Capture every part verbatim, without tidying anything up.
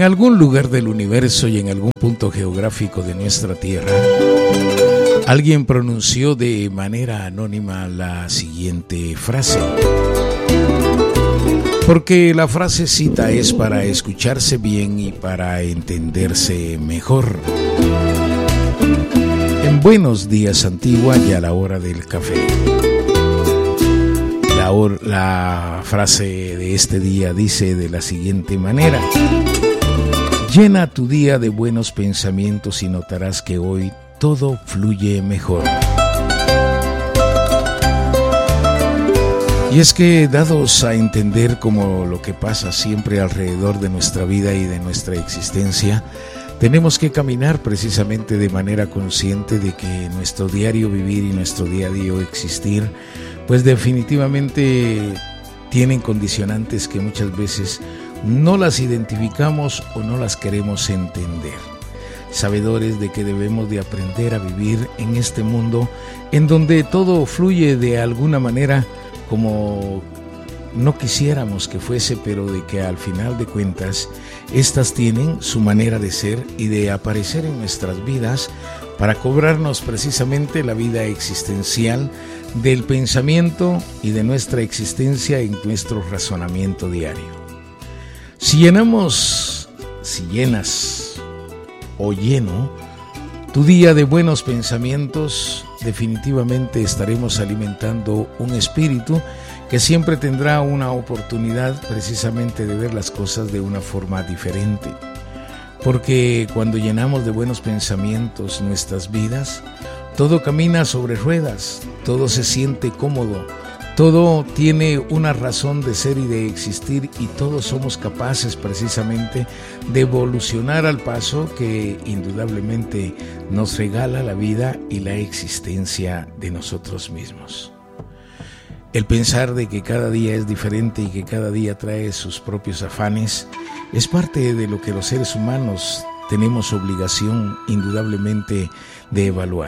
algún lugar del universo y en algún punto geográfico de nuestra Tierra, alguien pronunció de manera anónima la siguiente frase. Porque la frasecita es para escucharse bien y para entenderse mejor. En Buenos Días Antigua y a la hora del café. La, or- la frase de este día dice de la siguiente manera: llena tu día de buenos pensamientos y notarás que hoy todo fluye mejor. Y es que, dados a entender como lo que pasa siempre alrededor de nuestra vida y de nuestra existencia, tenemos que caminar precisamente de manera consciente de que nuestro diario vivir y nuestro día a día existir, pues definitivamente tienen condicionantes que muchas veces no las identificamos o no las queremos entender. Sabedores de que debemos de aprender a vivir en este mundo en donde todo fluye de alguna manera como no quisiéramos que fuese, pero de que al final de cuentas estas tienen su manera de ser y de aparecer en nuestras vidas para cobrarnos precisamente la vida existencial del pensamiento y de nuestra existencia en nuestro razonamiento diario. Si llenamos, si llenas o lleno tu día de buenos pensamientos, definitivamente estaremos alimentando un espíritu que siempre tendrá una oportunidad precisamente de ver las cosas de una forma diferente. Porque cuando llenamos de buenos pensamientos nuestras vidas, todo camina sobre ruedas, todo se siente cómodo, todo tiene una razón de ser y de existir, y todos somos capaces precisamente de evolucionar al paso que indudablemente nos regala la vida y la existencia de nosotros mismos. El pensar de que cada día es diferente y que cada día trae sus propios afanes es parte de lo que los seres humanos tenemos obligación indudablemente de evaluar.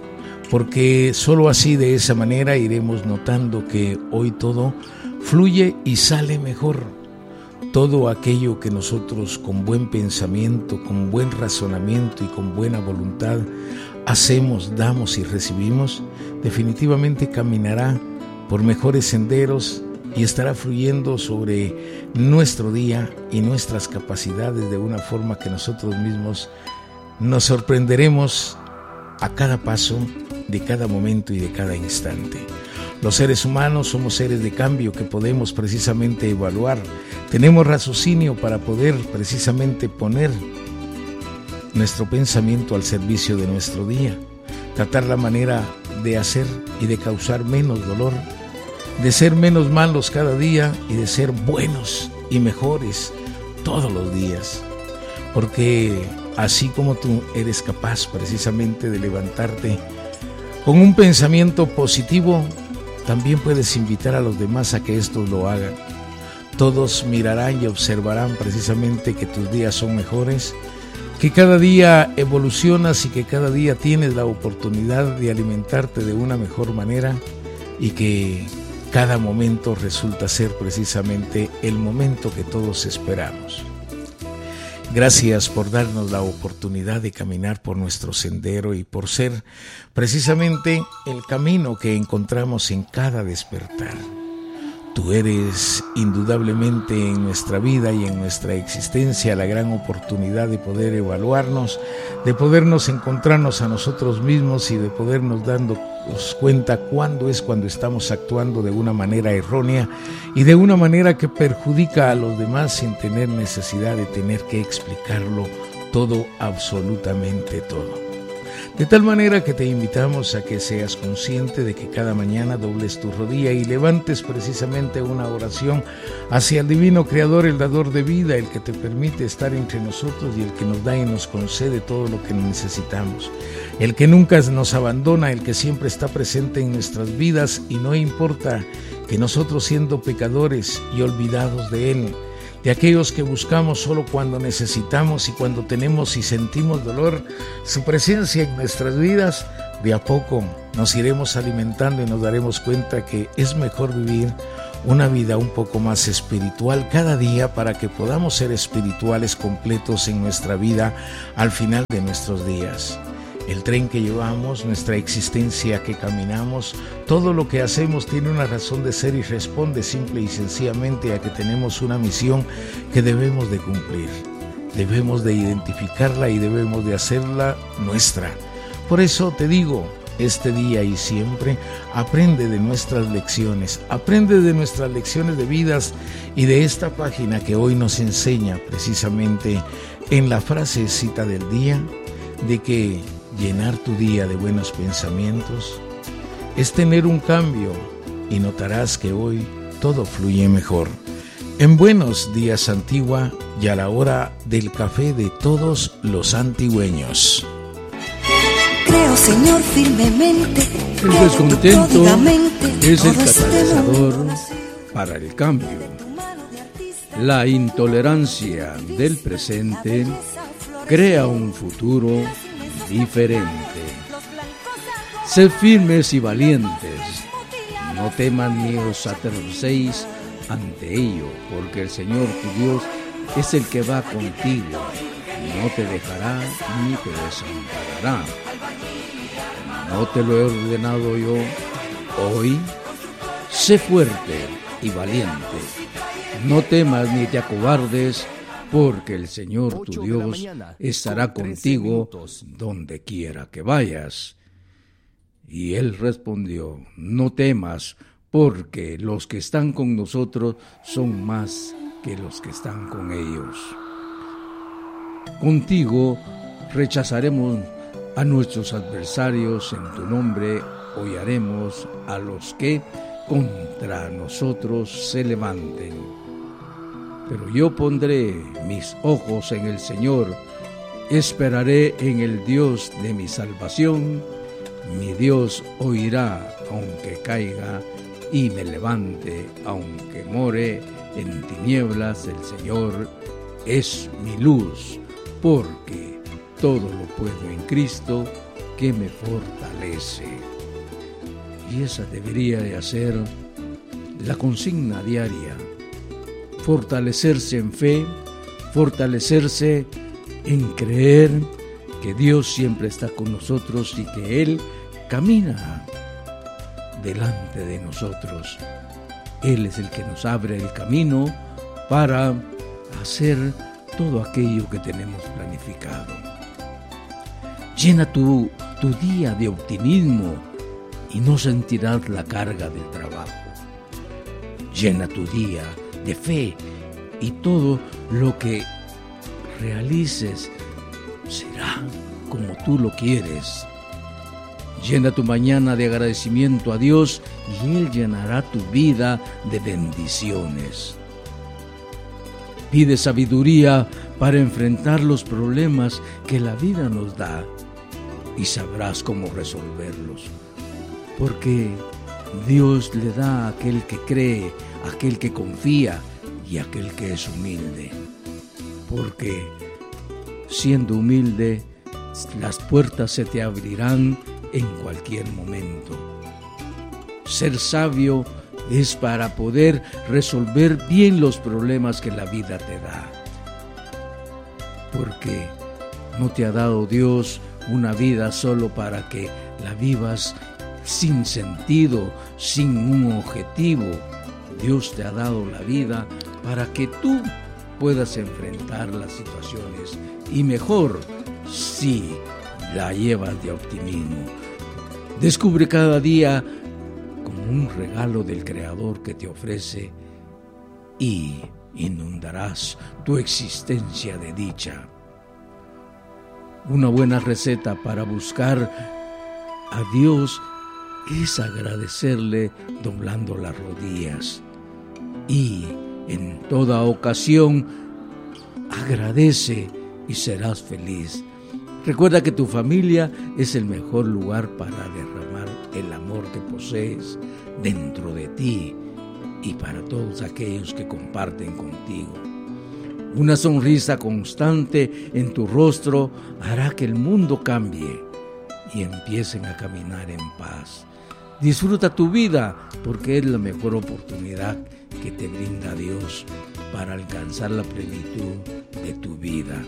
Porque solo así, de esa manera, iremos notando que hoy todo fluye y sale mejor. Todo aquello que nosotros con buen pensamiento, con buen razonamiento y con buena voluntad hacemos, damos y recibimos, definitivamente caminará por mejores senderos y estará fluyendo sobre nuestro día y nuestras capacidades de una forma que nosotros mismos nos sorprenderemos a cada paso, de cada momento y de cada instante. Los seres humanos somos seres de cambio que podemos precisamente evaluar. Tenemos raciocinio para poder precisamente poner nuestro pensamiento al servicio de nuestro día, tratar la manera de hacer y de causar menos dolor, de ser menos malos cada día y de ser buenos y mejores todos los días. Porque así como tú eres capaz precisamente de levantarte con un pensamiento positivo, también puedes invitar a los demás a que estos lo hagan. Todos mirarán y observarán precisamente que tus días son mejores, que cada día evolucionas y que cada día tienes la oportunidad de alimentarte de una mejor manera y que cada momento resulta ser precisamente el momento que todos esperamos. Gracias por darnos la oportunidad de caminar por nuestro sendero y por ser precisamente el camino que encontramos en cada despertar. Tú eres indudablemente en nuestra vida y en nuestra existencia la gran oportunidad de poder evaluarnos, de podernos encontrarnos a nosotros mismos y de podernos darnos cuenta cuándo es cuando estamos actuando de una manera errónea y de una manera que perjudica a los demás sin tener necesidad de tener que explicarlo todo, absolutamente todo. De tal manera que te invitamos a que seas consciente de que cada mañana dobles tu rodilla y levantes precisamente una oración hacia el divino Creador, el dador de vida, el que te permite estar entre nosotros y el que nos da y nos concede todo lo que necesitamos, el que nunca nos abandona, el que siempre está presente en nuestras vidas y no importa que nosotros siendo pecadores y olvidados de Él, de aquellos que buscamos solo cuando necesitamos y cuando tenemos y sentimos dolor, su presencia en nuestras vidas, de a poco nos iremos alimentando y nos daremos cuenta que es mejor vivir una vida un poco más espiritual cada día para que podamos ser espirituales completos en nuestra vida al final de nuestros días. El tren que llevamos, nuestra existencia que caminamos, todo lo que hacemos tiene una razón de ser y responde simple y sencillamente a que tenemos una misión que debemos de cumplir. Debemos de identificarla y debemos de hacerla nuestra. Por eso te digo, este día y siempre, aprende de nuestras lecciones, aprende de nuestras lecciones de vidas y de esta página que hoy nos enseña precisamente en la frasecita del día de que llenar tu día de buenos pensamientos es tener un cambio y notarás que hoy todo fluye mejor. En Buenos Días Antigua y a la hora del café de todos los antigüeños. Creo, Señor, firmemente. El descontento es el catalizador para el cambio. La intolerancia del presente crea un futuro diferente. Sed firmes y valientes, no teman ni os aterricéis ante ello, porque el Señor tu Dios es el que va contigo, no te dejará ni te desamparará. No te lo he ordenado yo hoy. Sé fuerte y valiente, no temas ni te acobardes, porque el Señor tu Dios estará contigo donde quiera que vayas. Y él respondió: no temas, porque los que están con nosotros son más que los que están con ellos. Contigo rechazaremos a nuestros adversarios, en tu nombre hollaremos a los que contra nosotros se levanten. Pero yo pondré mis ojos en el Señor, esperaré en el Dios de mi salvación. Mi Dios oirá aunque caiga y me levante, aunque more en tinieblas. El Señor es mi luz, porque todo lo puedo en Cristo que me fortalece. Y esa debería de ser la consigna diaria: fortalecerse en fe, fortalecerse en creer que Dios siempre está con nosotros y que Él camina delante de nosotros. Él es el que nos abre el camino para hacer todo aquello que tenemos planificado. Llena tu, tu día de optimismo y no sentirás la carga del trabajo. Llena tu día de fe y todo lo que realices será como tú lo quieres. Llena tu mañana de agradecimiento a Dios y Él llenará tu vida de bendiciones. Pide sabiduría para enfrentar los problemas que la vida nos da y sabrás cómo resolverlos, porque Dios le da a aquel que cree, a aquel que confía y a aquel que es humilde. Porque siendo humilde, las puertas se te abrirán en cualquier momento. Ser sabio es para poder resolver bien los problemas que la vida te da. Porque no te ha dado Dios una vida solo para que la vivas sin sentido, sin un objetivo. Dios te ha dado la vida para que tú puedas enfrentar las situaciones, y mejor si la llevas de optimismo. Descubre cada día como un regalo del Creador que te ofrece y inundarás tu existencia de dicha. Una buena receta para buscar a Dios es agradecerle doblando las rodillas, y en toda ocasión agradece y serás feliz. Recuerda que tu familia es el mejor lugar para derramar el amor que posees dentro de ti y para todos aquellos que comparten contigo. Una sonrisa constante en tu rostro hará que el mundo cambie y empiecen a caminar en paz. Disfruta tu vida porque es la mejor oportunidad que te brinda Dios para alcanzar la plenitud de tu vida.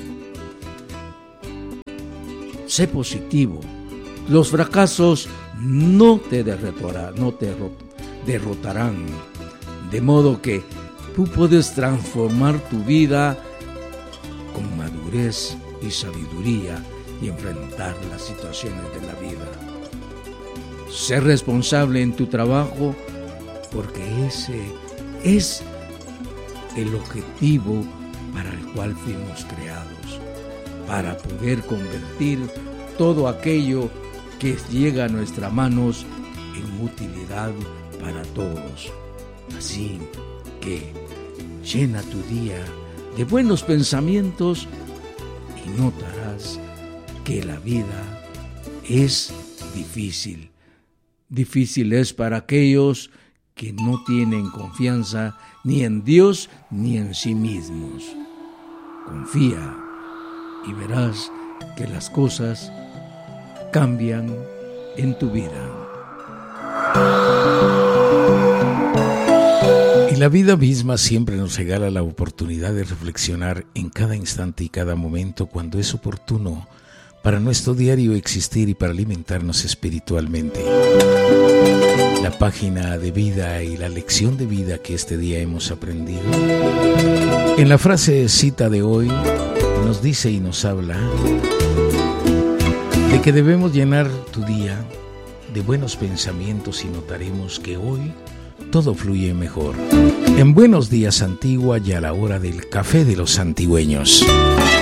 Sé positivo. Los fracasos no te derrotarán, no te derrotarán. De modo que tú puedes transformar tu vida con madurez y sabiduría y enfrentar las situaciones de la vida. Sé responsable en tu trabajo porque ese es el objetivo para el cual fuimos creados, para poder convertir todo aquello que llega a nuestras manos en utilidad para todos. Así que llena tu día de buenos pensamientos y notarás que la vida es difícil. Difícil es para aquellos que no tienen confianza ni en Dios ni en sí mismos. Confía y verás que las cosas cambian en tu vida. Y la vida misma siempre nos regala la oportunidad de reflexionar en cada instante y cada momento cuando es oportuno para nuestro diario existir y para alimentarnos espiritualmente. La página de vida y la lección de vida que este día hemos aprendido. En la frase cita de hoy nos dice y nos habla de que debemos llenar tu día de buenos pensamientos y notaremos que hoy todo fluye mejor. En Buenos Días Antigua y a la hora del café de los antigüeños.